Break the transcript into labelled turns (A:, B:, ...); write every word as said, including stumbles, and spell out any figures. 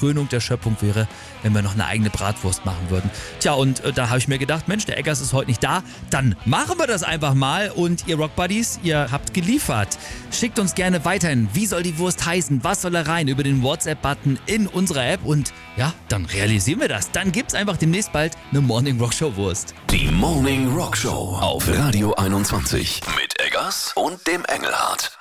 A: Krönung der Schöpfung wäre, wenn wir noch eine eigene Bratwurst machen würden. Tja, und äh, da habe ich mir gedacht, Mensch, der Eggers ist heute nicht da, dann machen wir das einfach mal. Und ihr Rock Buddies, ihr habt geliefert. Schickt uns gerne weiterhin, wie soll die Wurst heißen, was soll da rein, über den WhatsApp-Button in unserer App. Und ja, dann realisieren wir das. Dann gibt's einfach demnächst bald eine Morning Rock Show Wurst.
B: Die Morning Rock Show auf Radio einundzwanzig mit Eggers und dem Engelhardt.